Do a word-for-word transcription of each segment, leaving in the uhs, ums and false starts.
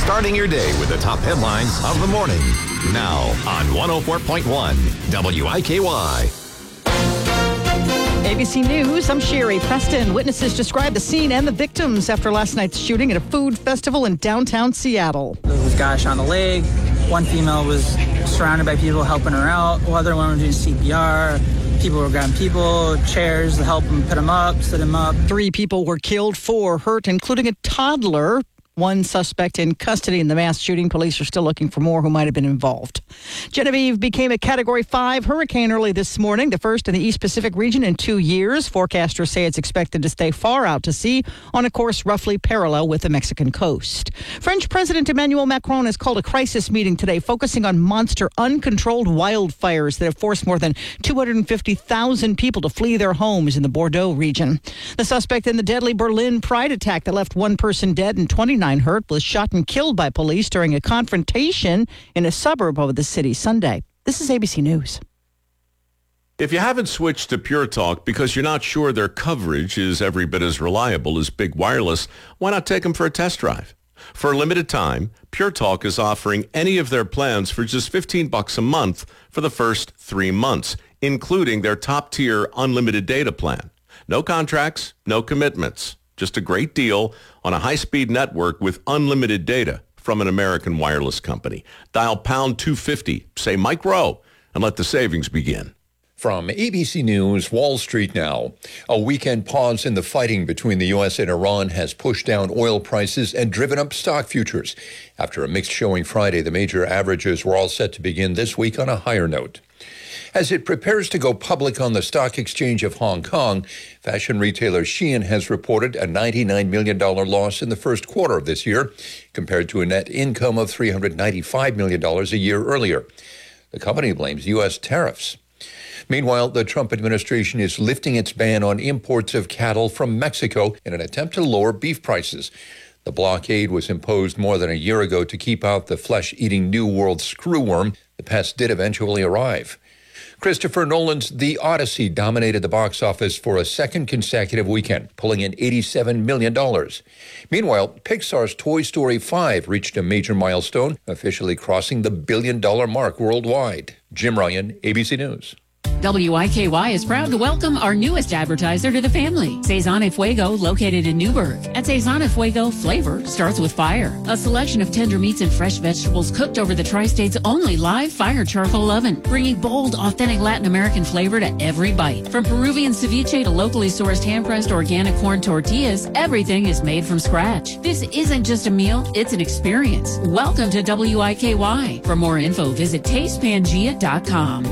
Starting your day with the top headlines of the morning. Now on one oh four point one W I K Y. A B C News, I'm Sherry Preston. Witnesses describe the scene and the victims after last night's shooting at a food festival in downtown Seattle. There was a guy shot in the leg. One female was surrounded by people helping her out. The other one was doing C P R. People were grabbing people, chairs to help them put them up, sit them up. Three people were killed, four hurt, including a toddler. One suspect in custody in the mass shooting. Police are still looking for more who might have been involved. Genevieve became a Category five hurricane early this morning, the first in the East Pacific region in two years. Forecasters say it's expected to stay far out to sea on a course roughly parallel with the Mexican coast. French President Emmanuel Macron has called a crisis meeting today focusing on monster, uncontrolled wildfires that have forced more than two hundred fifty thousand people to flee their homes in the Bordeaux region. The suspect in the deadly Berlin Pride attack that left one person dead and twenty-nine hurt was shot and killed by police during a confrontation in a suburb of the city Sunday. This is A B C News. If you haven't switched to Pure Talk because you're not sure their coverage is every bit as reliable as Big Wireless, why not take them for a test drive? For a limited time, Pure Talk is offering any of their plans for just fifteen bucks a month for the first three months, including their top-tier unlimited data plan. No contracts, no commitments. Just a great deal on a high-speed network with unlimited data from an American wireless company. Dial pound two fifty, say Mike Rowe, and let the savings begin. From A B C News, Wall Street now. A weekend pause in the fighting between the U S and Iran has pushed down oil prices and driven up stock futures. After a mixed showing Friday, the major averages were all set to begin this week on a higher note. As it prepares to go public on the stock exchange of Hong Kong, fashion retailer Shein has reported a ninety-nine million dollars loss in the first quarter of this year, compared to a net income of three hundred ninety-five million dollars a year earlier. The company blames U S tariffs. Meanwhile, the Trump administration is lifting its ban on imports of cattle from Mexico in an attempt to lower beef prices. The blockade was imposed more than a year ago to keep out the flesh-eating New World screwworm. The pest did eventually arrive. Christopher Nolan's The Odyssey dominated the box office for a second consecutive weekend, pulling in eighty-seven million dollars. Meanwhile, Pixar's Toy Story five reached a major milestone, officially crossing the billion-dollar mark worldwide. Jim Ryan, A B C News. W I K Y is proud to welcome our newest advertiser to the family, Cezanne y Fuego, located in Newburgh. At Cezanne y Fuego, flavor starts with fire. A selection of tender meats and fresh vegetables cooked over the Tri-State's only live fire charcoal oven, bringing bold, authentic Latin American flavor to every bite. From Peruvian ceviche to locally sourced hand-pressed organic corn tortillas, everything is made from scratch. This isn't just a meal, it's an experience. Welcome to W I K Y. For more info, visit taste pangea dot com.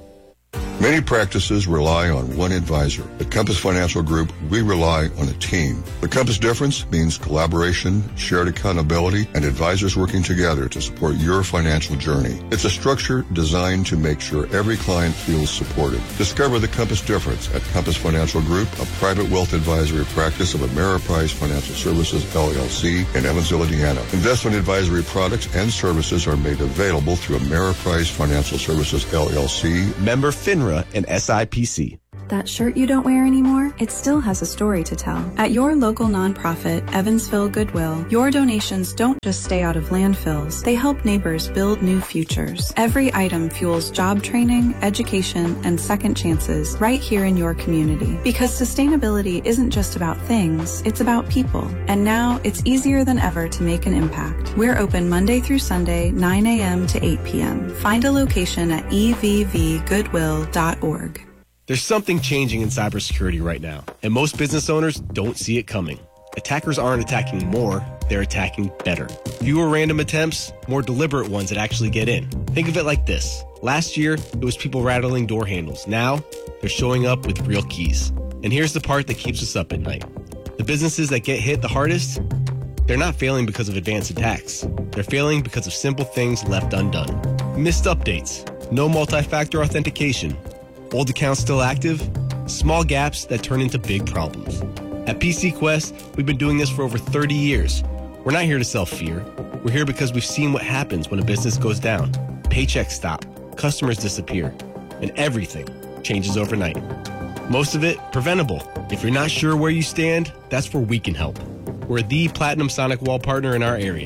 Many practices rely on one advisor. At Compass Financial Group, we rely on a team. The Compass difference means collaboration, shared accountability, and advisors working together to support your financial journey. It's a structure designed to make sure every client feels supported. Discover the Compass difference at Compass Financial Group, a private wealth advisory practice of Ameriprise Financial Services, L L C, in Evansville, Indiana. Investment advisory products and services are made available through Ameriprise Financial Services, L L C. Member FINRA and S I P C. That shirt you don't wear anymore, it still has a story to tell. At your local nonprofit, Evansville Goodwill, your donations don't just stay out of landfills. They help neighbors build new futures. Every item fuels job training, education, and second chances right here in your community. Because sustainability isn't just about things, it's about people. And now it's easier than ever to make an impact. We're open Monday through Sunday, nine a.m. to eight p.m. Find a location at e v v goodwill dot org. There's something changing in cybersecurity right now, and most business owners don't see it coming. Attackers aren't attacking more, they're attacking better. Fewer random attempts, more deliberate ones that actually get in. Think of it like this. Last year, it was people rattling door handles. Now, they're showing up with real keys. And here's the part that keeps us up at night. The businesses that get hit the hardest, they're not failing because of advanced attacks. They're failing because of simple things left undone. Missed updates, no multi-factor authentication, old accounts still active, small gaps that turn into big problems. At P C Quest, we've been doing this for over thirty years. We're not here to sell fear. We're here because we've seen what happens when a business goes down. Paychecks stop, customers disappear, and everything changes overnight. Most of it preventable. If you're not sure where you stand, that's where we can help. We're the Platinum Sonic Wall partner in our area.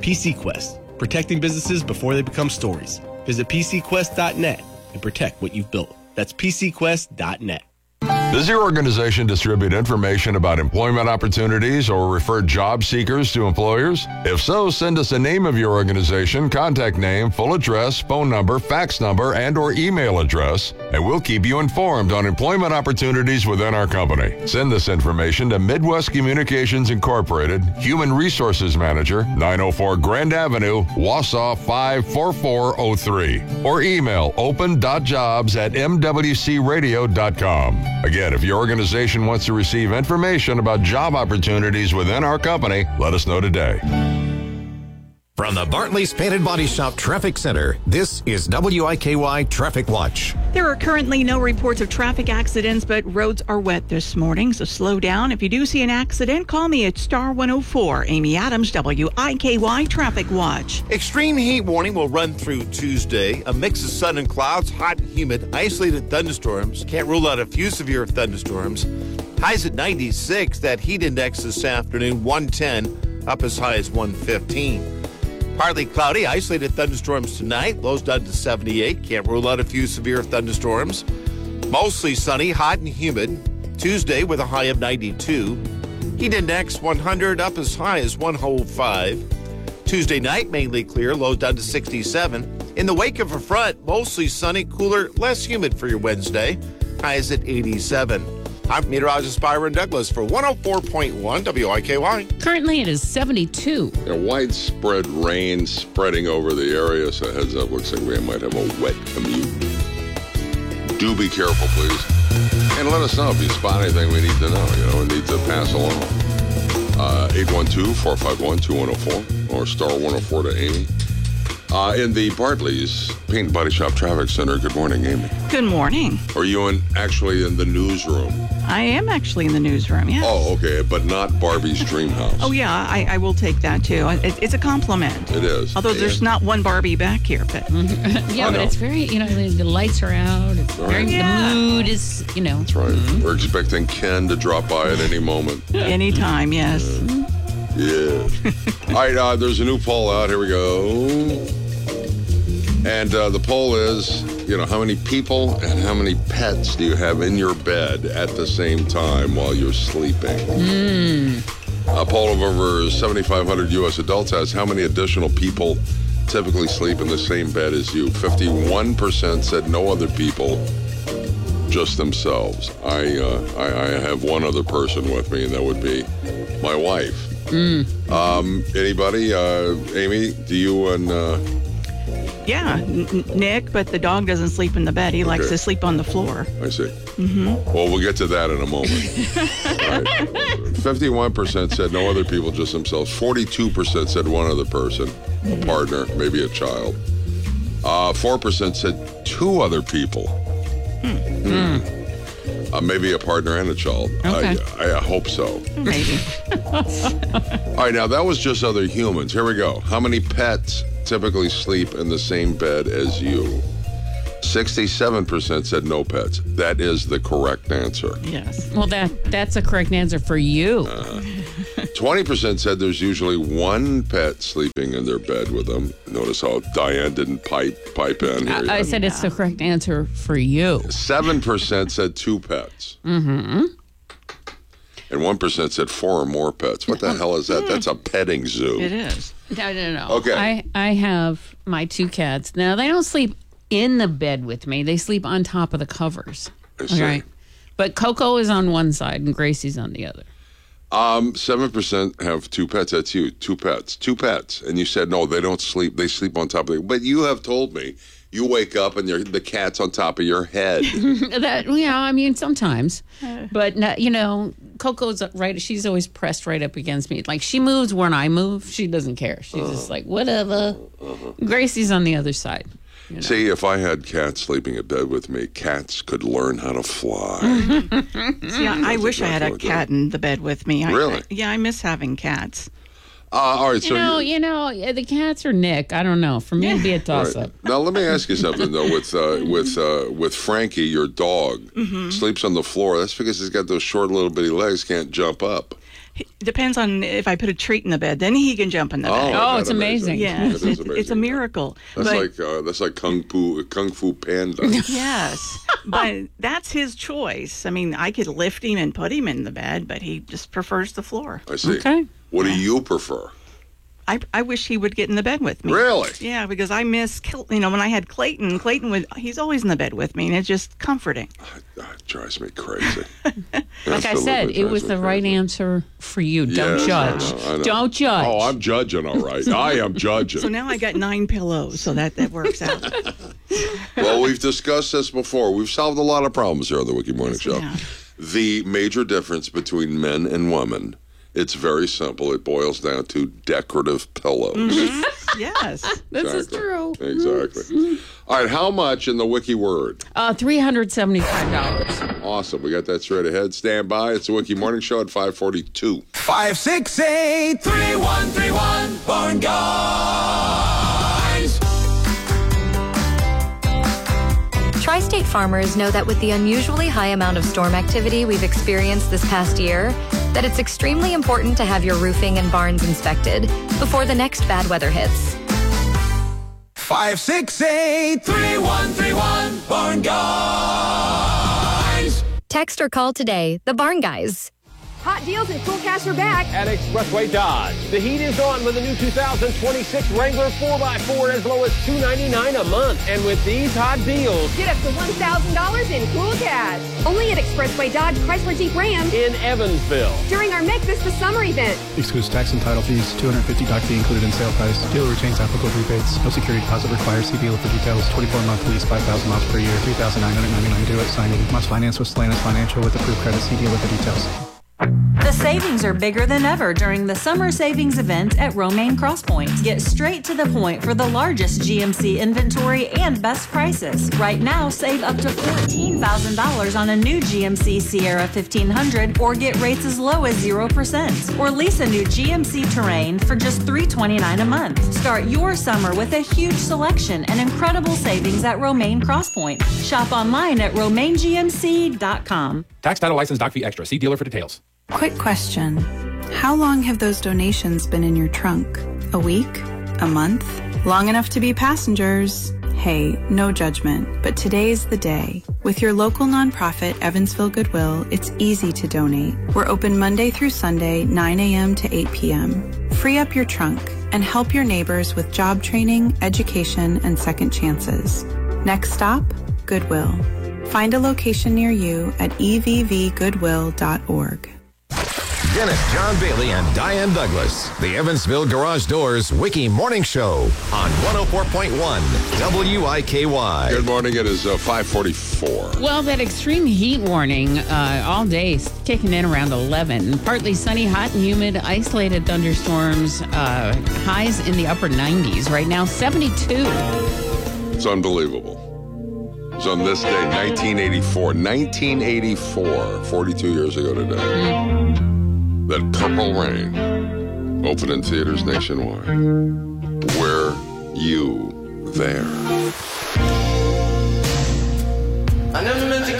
P C Quest, protecting businesses before they become stories. Visit p c quest dot net and protect what you've built. That's p c quest dot net. Does your organization distribute information about employment opportunities or refer job seekers to employers? If so, send us a name of your organization, contact name, full address, phone number, fax number, and or email address, and we'll keep you informed on employment opportunities within our company. Send this information to Midwest Communications Incorporated, Human Resources Manager, nine oh four Grand Avenue, Wausau five four four oh three, or email open dot jobs at m w c radio dot com. Again, if your organization wants to receive information about job opportunities within our company, let us know today. From the Bartley's Painted Body Shop Traffic Center, this is W I K Y Traffic Watch. There are currently no reports of traffic accidents, but roads are wet this morning, so slow down. If you do see an accident, call me at Star one oh four. Amy Adams, W I K Y Traffic Watch. Extreme heat warning will run through Tuesday. A mix of sun and clouds, hot and humid, isolated thunderstorms. Can't rule out a few severe thunderstorms. Highs at ninety-six. That heat index this afternoon, one ten, up as high as one fifteen. Partly cloudy, isolated thunderstorms tonight. Lows down to seventy-eight. Can't rule out a few severe thunderstorms. Mostly sunny, hot and humid. Tuesday with a high of ninety-two. Heat index one hundred, up as high as one oh five. Tuesday night, mainly clear. Lows down to sixty-seven. In the wake of a front, mostly sunny, cooler, less humid for your Wednesday. Highs at eighty-seven. I'm meteorologist Byron Douglas for one oh four point one W I K Y. Currently, it is seventy-two. You know, widespread rain spreading over the area, so heads up, looks like we might have a wet commute. Do be careful, please. And let us know if you spot anything we need to know, you know, and need to pass along. Uh, eight one two, four five one, two one oh four or star one oh four to Amy. Uh, in the Bartley's Paint Body Shop Traffic Center. Good morning, Amy. Good morning. Are you in actually in the newsroom? I am actually in the newsroom, yes. Oh, okay, but not Barbie's Dream House. Oh, yeah, I, I will take that, too. It, it's a compliment. It is. Although there's and? not one Barbie back here, but... yeah, oh, but no. It's very, you know, the, the lights are out. It's right. very, yeah. The mood is, you know. That's right. Mm-hmm. We're expecting Ken to drop by at any moment. Anytime, yes. Yeah. yeah. All right, uh, there's a new poll out. Here we go. And uh, the poll is, you know, how many people and how many pets do you have in your bed at the same time while you're sleeping? Mm. A poll of over seventy-five hundred U S adults asks how many additional people typically sleep in the same bed as you. fifty-one percent said no other people, just themselves. I, uh, I, I have one other person with me, and that would be my wife. Mm. Um, anybody? Uh, Amy, do you and... Uh, Yeah, N- Nick, but the dog doesn't sleep in the bed. He likes Okay. to sleep on the floor. I see. Mm-hmm. Well, we'll get to that in a moment. Right. fifty-one percent said no other people, just themselves. forty-two percent said one other person, a partner, maybe a child. Uh, four percent said two other people. Hmm. Hmm. Uh, maybe a partner and a child. Okay. I, I hope so. Maybe. All right, now that was just other humans. Here we go. How many pets typically sleep in the same bed as you? sixty-seven percent said no pets. That is the correct answer. Yes. Well, that that's a correct answer for you. Uh, twenty percent said there's usually one pet sleeping in their bed with them. Notice how Diane didn't pipe pipe in here. I, I said it's the correct answer for you. seven percent said two pets. Mm-hmm. And one percent said four or more pets. What the hell is that? That's a petting zoo. It is. No, no, no. Okay. I, I have my two cats. Now, they don't sleep in the bed with me. They sleep on top of the covers. I see. Okay. But Coco is on one side and Gracie's on the other. Um, seven percent have two pets. That's you. Two pets. Two pets. And you said, no, they don't sleep. They sleep on top of it. But you have told me you wake up and you're, the cat's on top of your head. That, yeah, I mean, sometimes. But, no, you know, Coco's right. She's always pressed right up against me. Like, she moves when I move. She doesn't care. She's uh, just like, whatever. Uh-huh. Gracie's on the other side. You know? See, if I had cats sleeping in bed with me, cats could learn how to fly. See, I, I wish I had a cat in the bed with me. I, Really? I, yeah, I miss having cats. Uh, all right, You so know, you- you know, the cats are Nick. I don't know. For me, it'd be a Right. toss-up. Now let me ask you something though. With uh, with uh, with Frankie, your dog Mm-hmm. sleeps on the floor. That's because he's got those short little bitty legs, can't jump up. It depends on if I put a treat in the bed. Then he can jump in the bed. Oh, Oh, it's amazing. Yes, It is it's, amazing. it's a miracle. That's But- like uh, that's like kung fu kung fu panda. Yes, but that's his choice. I mean, I could lift him and put him in the bed, but he just prefers the floor. I see. Okay. What do you prefer? I, I wish he would get in the bed with me. Really? Yeah, because I miss, Cl- you know, when I had Clayton, Clayton would, he's always in the bed with me, and it's just comforting. That drives me crazy. Like I said, it was the right answer for you. Don't Yes, judge. I know, I know. Don't judge. Oh, I'm judging, all right. I am judging. So now I got nine pillows, so that, that works out. Well, we've discussed this before. We've solved a lot of problems here on the Wiki Morning Yes, Show. we have. The major difference between men and women, it's very simple. It boils down to decorative pillows. Mm-hmm. Yes. This is Exactly. true. Exactly. All right, how much in the Wiki word? Uh, three hundred seventy-five dollars. Awesome. We got that straight ahead. Stand by. It's the Wiki Morning Show at five forty-two. Five, six, eight, three, one, three, one. Barn Guys. Tri-State farmers know that with the unusually high amount of storm activity we've experienced this past year, that it's extremely important to have your roofing and barns inspected before the next bad weather hits. Five, six, eight, three, one, three, one. Barn Guys. Text or call today, the Barn Guys. Hot deals and cool cash are back at Expressway Dodge. The heat is on with the new two thousand twenty-six Wrangler four by four as low as two hundred ninety-nine dollars a month. And with these hot deals, get up to one thousand dollars in cool cash. Only at Expressway Dodge Chrysler Jeep Ram in Evansville during our Make This the Summer event. Excludes tax and title fees. two hundred fifty dollars doc fee included in sale price. Dealer retains applicable rebates. No security deposit required. See dealer for details. twenty-four month lease, five thousand miles per year, three thousand nine hundred ninety-nine dollars due at signing. Must finance with Stellantis Financial with approved credit. See dealer for details. The savings are bigger than ever during the summer savings event at Romaine Crosspoint. Get straight to the point for the largest G M C inventory and best prices. Right now, save up to fourteen thousand dollars on a new G M C Sierra fifteen hundred or get rates as low as zero percent. Or lease a new G M C Terrain for just three hundred twenty-nine dollars a month. Start your summer with a huge selection and incredible savings at Romaine Crosspoint. Shop online at romaine g m c dot com. Tax, title, license, doc fee extra. See dealer for details. Quick question. How long have those donations been in your trunk? A week? A month? Long enough to be passengers? Hey, no judgment, but today's the day. With your local nonprofit, Evansville Goodwill, it's easy to donate. We're open Monday through Sunday, nine a.m. to eight p.m. Free up your trunk and help your neighbors with job training, education, and second chances. Next stop, Goodwill. Find a location near you at e v v goodwill dot org. Dennis, John Bailey, and Diane Douglas. The Evansville Garage Doors Wiki Morning Show on one oh four point one W I K Y. Good morning. It is uh, five forty-four. Well, that extreme heat warning uh, all day is kicking in around eleven. Partly sunny, hot and humid, isolated thunderstorms, uh, highs in the upper nineties. Right now, seventy-two. It's unbelievable. It's on this day, nineteen eighty-four. nineteen eighty-four, forty-two years ago today. Mm. That Purple Rain opened in theaters nationwide. Were you there? I never meant to